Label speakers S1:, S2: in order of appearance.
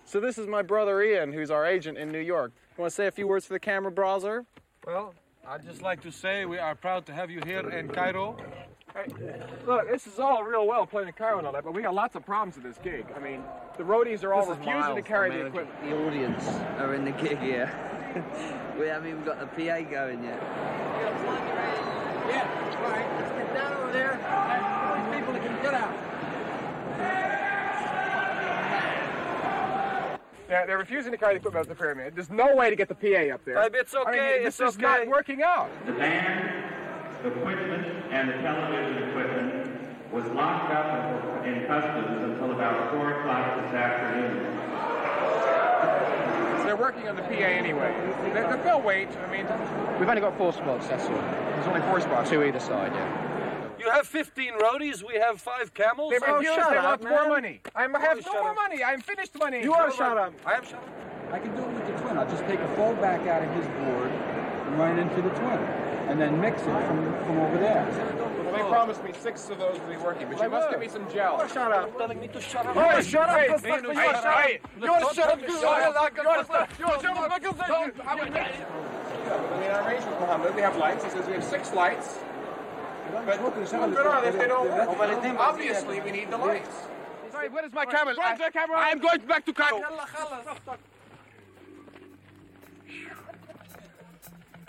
S1: So this is my brother Ian, who's our agent in New York. You want to say a few words for the camera, browser?
S2: Well, I'd just like to say we are proud to have you here in Cairo.
S3: Hey, look, this is all real well playing in Cairo and all that, but we got lots of problems with this gig. I mean, the roadies are all refusing to carry the equipment.
S4: The audience are in the gig here. We haven't even got the PA going yet.
S3: Yeah, all right, let's get down over there and people that can get out. Yeah, they're refusing to carry the equipment up the pyramid. There's no way to get the PA up there.
S2: It's okay,
S3: this is not working out.
S5: The band, the equipment, and the television equipment was locked up in customs until about 4 o'clock this afternoon.
S3: They're working on the PA anyway. They'll wait. I mean,
S6: we've only got 4 spots, that's all.
S3: There's only 4 spots.
S6: 2 either side, yeah.
S2: You have 15 roadies, we have 5 camels.
S3: They refuse, they want more money. I have no more
S2: up.
S3: money. I'm finished money.
S2: You are shut up. I am shut up.
S7: I can do it with the twin. I'll just take a fold back out of his board and run it into the twin. And then mix it from over there.
S3: Well, they promised me 6 of those will be working, but you must give me some gel.
S2: Oh, shut up. Telling me to shut up.
S3: Oh, shut up.
S2: You want to shut up? You want to shut up?
S3: I mean, our arrangement with Muhammad, we have lights. He says we have 6 lights. But what are they if they don't work? Obviously, we need the lights. Sorry, where is my camera? I'm going back to Cairo.